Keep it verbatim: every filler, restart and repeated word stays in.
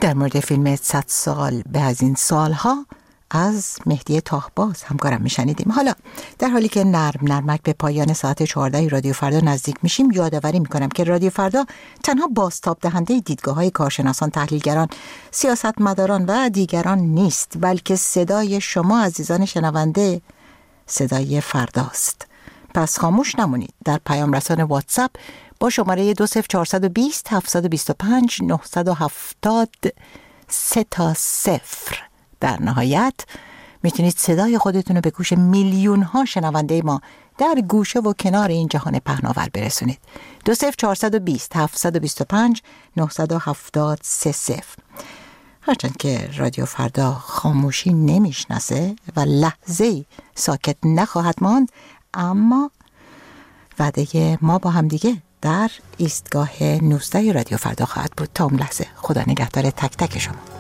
در مورد فیلم صد سال به از این سالها از مهدی طاهباز همکارم میشنیدیم. حالا در حالی که نرم نرمک به پایان ساعت چهارده رادیو فردا نزدیک میشیم، یادآوری میکنم که رادیو فردا تنها بازتاب دهنده دیدگاه‌های کارشناسان، تحلیلگران، سیاستمداران و دیگران نیست، بلکه صدای شما عزیزان شنونده صدای فرداست. پس خاموش نمونید. در پیام رسان واتساپ با شماره دو صفر چهارصد و بیست هفتصد و بیست و پنج نهصد و هفتاد سه تا صفر در نهایت میتونید صدای خودتون رو به گوش میلیون ها شنونده ما در گوشه و کنار این جهان پهناور برسونید. دو صفر چهارصد و بیست هفتصد و بیست و پنج نهصد و هفتاد سه صفر. هرچند که رادیو فردا خاموشی نمیشناسه و لحظه‌ای ساکت نخواهد ماند، اما وعده ما با هم دیگه در ایستگاه نوزده رادیو فردا خواهد بود. تا اون لحظه خدا نگهدار تک تک شما.